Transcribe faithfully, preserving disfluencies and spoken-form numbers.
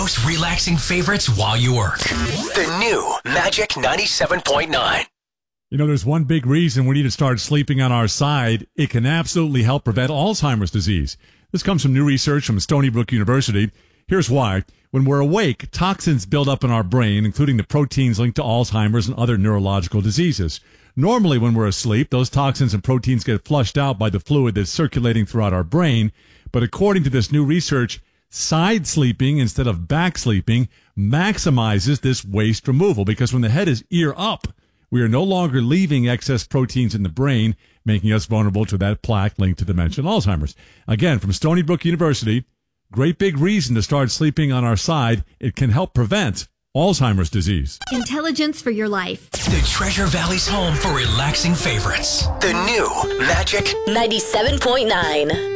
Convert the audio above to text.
most relaxing favorites while you work. The new Magic ninety-seven point nine. You know, there's one big reason we need to start sleeping on our side. It can absolutely help prevent Alzheimer's disease. This comes from new research from Stony Brook University. Here's why. When we're awake, toxins build up in our brain, including the proteins linked to Alzheimer's and other neurological diseases. Normally, when we're asleep, those toxins and proteins get flushed out by the fluid that's circulating throughout our brain. But according to this new research, side sleeping instead of back sleeping maximizes this waste removal, because when the head is ear up, we are no longer leaving excess proteins in the brain, making us vulnerable to that plaque linked to dementia and Alzheimer's. Again, from Stony Brook University, great big reason to start sleeping on our side. It can help prevent Alzheimer's disease. Intelligence for your life. The Treasure Valley's home for relaxing favorites. The new Magic ninety-seven point nine.